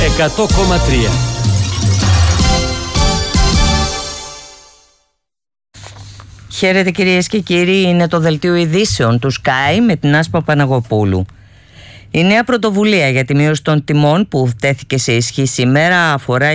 100,3. Χαίρετε κυρίες και κύριοι, είναι το δελτίο ειδήσεων του Sky με την Άσπα Παναγοπούλου. Η νέα πρωτοβουλία για τη μείωση των τιμών που τέθηκε σε ισχύ σήμερα αφορά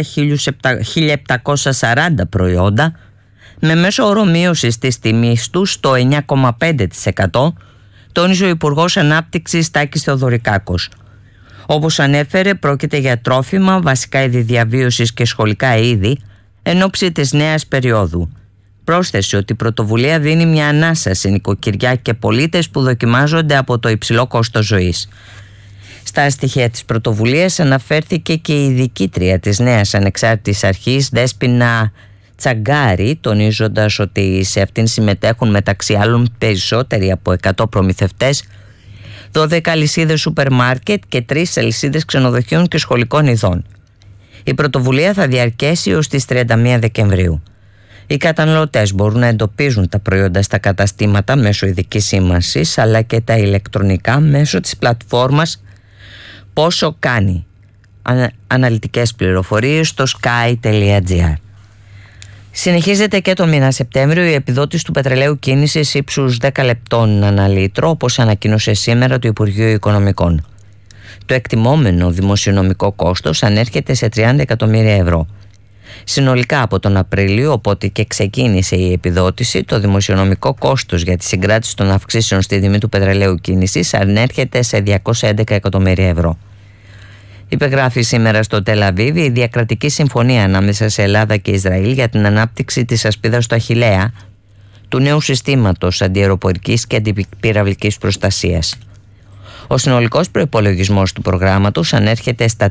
1.740 προϊόντα με μέσο όρο μείωσης της τιμής του στο 9,5%, τόνιζε ο Υπουργός Ανάπτυξης Τάκης Θεοδωρικάκος. Όπως ανέφερε, πρόκειται για τρόφιμα, βασικά είδη διαβίωσης και σχολικά είδη εν ώψη της νέας περίοδου. Πρόσθεσε ότι η πρωτοβουλία δίνει μια ανάσα σε νοικοκυριά και πολίτες που δοκιμάζονται από το υψηλό κόστος ζωής. Στα στοιχεία της πρωτοβουλίας αναφέρθηκε και η διοικήτρια της νέας ανεξάρτητης αρχής Δέσποινα Τσαγκάρη, τονίζοντας ότι σε αυτήν συμμετέχουν μεταξύ άλλων περισσότεροι από 100 προμηθευτές, 12 αλυσίδες σούπερ μάρκετ και 3 αλυσίδες ξενοδοχείων και σχολικών ειδών. Η πρωτοβουλία θα διαρκέσει ως τις 31 Δεκεμβρίου. Οι καταναλωτές μπορούν να εντοπίζουν τα προϊόντα στα καταστήματα μέσω ειδικής σήμανσης, αλλά και τα ηλεκτρονικά μέσω της πλατφόρμας Πόσο κάνει. Αναλυτικές πληροφορίες στο sky.gr. Συνεχίζεται και το μήνα Σεπτέμβριο η επιδότηση του πετρελαίου κίνησης ύψους 10 λεπτών ανά λίτρο, όπως ανακοίνωσε σήμερα το Υπουργείο Οικονομικών. Το εκτιμόμενο δημοσιονομικό κόστος ανέρχεται σε 30 εκατομμύρια ευρώ. Συνολικά από τον Απρίλιο, οπότε και ξεκίνησε η επιδότηση, το δημοσιονομικό κόστος για τη συγκράτηση των αυξήσεων στη τιμή του πετρελαίου κίνησης ανέρχεται σε 211 εκατομμύρια ευρώ. Υπεγράφει σήμερα στο Τελ Αβίβ η διακρατική συμφωνία ανάμεσα σε Ελλάδα και Ισραήλ για την ανάπτυξη της ασπίδας του Αχιλλέα, του νέου συστήματος αντιαεροπορικής και αντιπυραυλικής προστασίας. Ο συνολικός προϋπολογισμός του προγράμματος ανέρχεται στα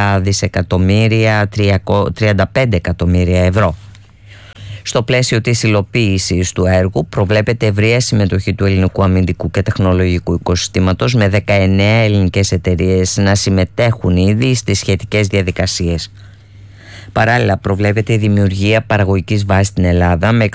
3.335 εκατομμύρια ευρώ. Στο πλαίσιο της υλοποίησης του έργου προβλέπεται ευρεία συμμετοχή του ελληνικού αμυντικού και τεχνολογικού οικοσυστήματος, με 19 ελληνικές εταιρείες να συμμετέχουν ήδη στις σχετικές διαδικασίες. Παράλληλα προβλέπεται η δημιουργία παραγωγικής βάσης στην Ελλάδα με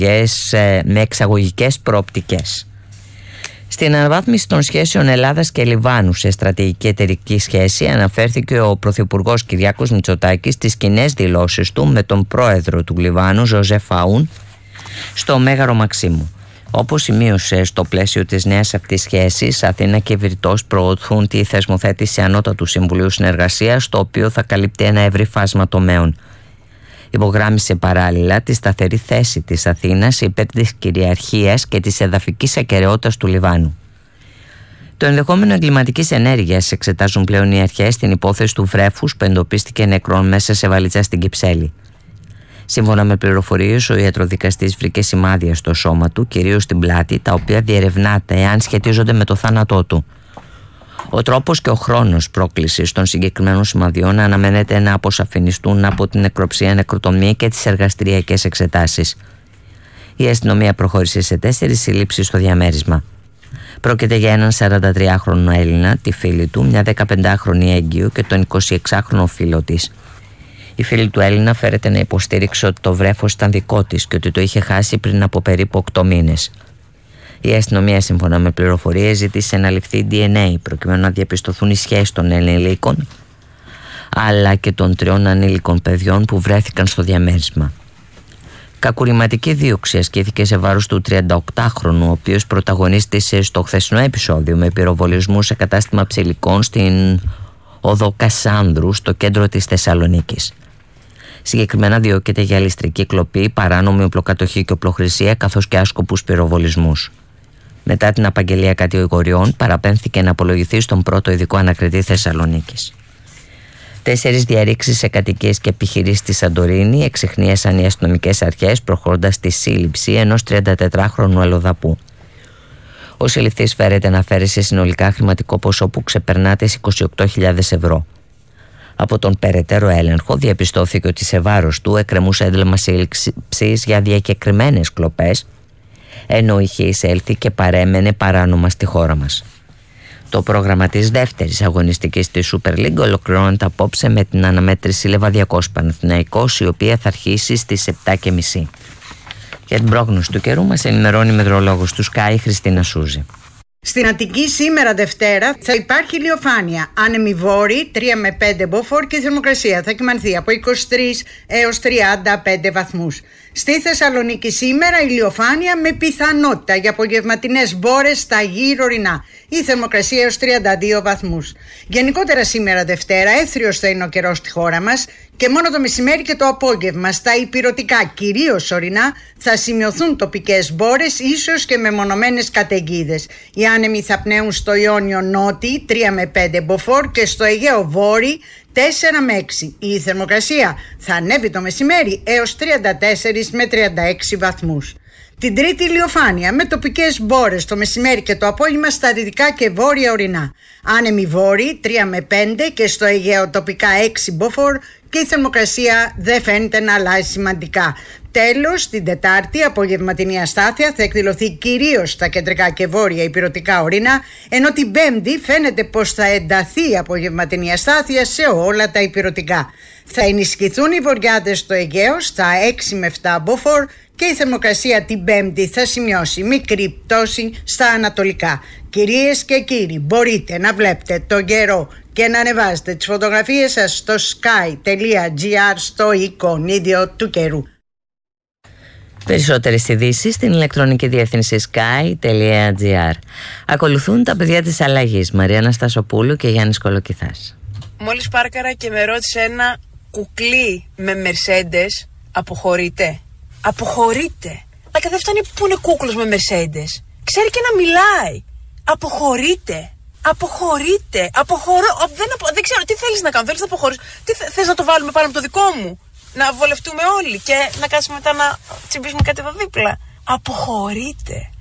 εξαγωγικές προοπτικές. Στην αναβάθμιση των σχέσεων Ελλάδας και Λιβάνου σε στρατηγική εταιρική σχέση αναφέρθηκε ο Πρωθυπουργός Κυριάκος Μητσοτάκης στις κοινές δηλώσεις του με τον πρόεδρο του Λιβάνου Ζωζεφ Αούν στο Μέγαρο Μαξίμου. Όπως σημείωσε, στο πλαίσιο της νέας αυτής σχέσης, Αθήνα και Βηρητός προωθούν τη θεσμοθέτηση Ανώτατου Συμβουλίου Συνεργασίας, το οποίο θα καλύπτει ένα ευρύ φάσμα τομέων. Υπογράμμισε παράλληλα τη σταθερή θέση της Αθήνας υπέρ της κυριαρχίας και της εδαφικής ακεραιότητας του Λιβάνου. Το ενδεχόμενο εγκληματικής ενέργειας εξετάζουν πλέον οι αρχές στην υπόθεση του βρέφους που εντοπίστηκε νεκρόν μέσα σε βαλίτσα στην Κυψέλη. Σύμφωνα με πληροφορίες, ο ιατροδικαστής βρήκε σημάδια στο σώμα του, κυρίως στην πλάτη, τα οποία διερευνάται εάν σχετίζονται με το θάνατό του. Ο τρόπος και ο χρόνος πρόκλησης των συγκεκριμένων σημαδιών αναμένεται να αποσαφινιστούν από την νεκροψία, νεκροτομία και τις εργαστηριακές εξετάσεις. Η αστυνομία προχώρησε σε 4 συλλήψεις στο διαμέρισμα. Πρόκειται για έναν 43χρονο Έλληνα, τη φίλη του, μια 15χρονη έγκυο και τον 26χρονο φίλο της. Η φίλη του Έλληνα φέρεται να υποστήριξε ότι το βρέφος ήταν δικό της και ότι το είχε χάσει πριν από περίπου 8 μήνες. Η αστυνομία, σύμφωνα με πληροφορίες, ζήτησε να ληφθεί DNA προκειμένου να διαπιστωθούν οι σχέσεις των ενηλίκων αλλά και των 3 ανήλικων παιδιών που βρέθηκαν στο διαμέρισμα. Κακουρηματική δίωξη ασκήθηκε σε βάρος του 38χρονου, ο οποίος πρωταγωνίστησε στο χθεσινό επεισόδιο με πυροβολισμού σε κατάστημα ψηλικών στην οδό Κασάνδρου, στο κέντρο της Θεσσαλονίκης. Συγκεκριμένα διώκεται για ληστρική κλοπή, παράνομη οπλοκατοχή και οπλοχρησία, καθώς και άσκοπους πυροβολισμούς. Μετά την απαγγελία κατηγοριών, παραπέμφθηκε να απολογηθεί στον πρώτο ειδικό ανακριτή Θεσσαλονίκης. 4 διαρρήξεις σε κατοικίες και επιχειρήσεις στη Σαντορίνη εξιχνίασαν οι αστυνομικές αρχές, προχωρώντας στη σύλληψη ενός 34χρονου αλλοδαπού. Ο συλληφθής φέρεται να φέρει σε συνολικά χρηματικό ποσό που ξεπερνά τις 28.000 ευρώ. Από τον περαιτέρω έλεγχο διαπιστώθηκε ότι σε βάρος του εκκρεμούσε ένταλμα σύλληψης για διακεκριμένες κλοπές, ενώ είχε εισέλθει και παρέμενε παράνομα στη χώρα μας. Το πρόγραμμα της δεύτερης αγωνιστικής της Super League ολοκληρώνεται απόψε με την αναμέτρηση Λεβαδιακός Παναθηναϊκός, η οποία θα αρχίσει στις 7.30. Για την πρόγνωση του καιρού μας ενημερώνει η μετεωρολόγος του Sky, Χριστίνα Σούζη. Στην Αττική σήμερα Δευτέρα θα υπάρχει ηλιοφάνεια. Άνεμοι βόρειοι 3 με 5 μποφόρ και η θερμοκρασία θα κυμανθεί από 23 έως 35 βαθμούς. Στη Θεσσαλονίκη σήμερα ηλιοφάνεια με πιθανότητα για απογευματινές μπόρες στα γύρω ορεινά. Η θερμοκρασία έως 32 βαθμούς. Γενικότερα σήμερα Δευτέρα έθριος θα είναι ο καιρός στη χώρα μας και μόνο το μεσημέρι και το απόγευμα στα ηπειρωτικά, κυρίως ορεινά, θα σημειωθούν τοπικές μπόρες, ίσως και μεμονωμένες καταιγίδες. Οι άνεμοι θα πνέουν στο Ιόνιο νότι 3 με 5 μποφόρ και στο Αιγαίο βόρειο 4 με 6. Η θερμοκρασία θα ανέβει το μεσημέρι έως 34 με 36 βαθμούς. Την Τρίτη ηλιοφάνεια με τοπικές μπόρες το μεσημέρι και το απόγευμα στα δυτικά και βόρεια ορεινά. Άνεμοι βόρειοι 3 με 5 και στο Αιγαίο τοπικά 6 μποφόρ και η θερμοκρασία δεν φαίνεται να αλλάζει σημαντικά. Τέλος, την Τετάρτη απογευματινή αστάθεια θα εκδηλωθεί κυρίως στα κεντρικά και βόρεια ηπειρωτικά ορεινά, ενώ την Πέμπτη φαίνεται πως θα ενταθεί η απογευματινή αστάθεια σε όλα τα ηπειρωτικά. Θα ενισχυθούν οι βορειάδες στο Αιγαίο στα 6 με 7 μποφόρ και η θερμοκρασία την Πέμπτη θα σημειώσει μικρή πτώση στα ανατολικά. Κυρίες και κύριοι, μπορείτε να βλέπετε τον καιρό και να ανεβάζετε τις φωτογραφίες σας στο sky.gr στο εικονίδιο του καιρού. Περισσότερες ειδήσεις στην ηλεκτρονική διεύθυνση sky.gr. Ακολουθούν τα παιδιά της αλλαγής, Μαριάννα Στασοπούλου και Γιάννης Κολοκυθάς. Μόλις πάρκαρα και με ρώτησε ένα κουκλί με Μερσέντες, αποχωρείτε. Αποχωρείτε. Αλλά δεν φτάνει που είναι κούκλος με Μερσέντες. Ξέρει και να μιλάει. Αποχωρείτε. Αποχωρείτε. Δεν ξέρω τι θέλεις να κάνω. Θέλεις να αποχωρήσεις. Τι θες να το βάλουμε πάνω από το δικό μου. Να βολευτούμε όλοι και να κάτσουμε μετά να τσιμπήσουμε κάτι εδώ δίπλα. Αποχωρείτε.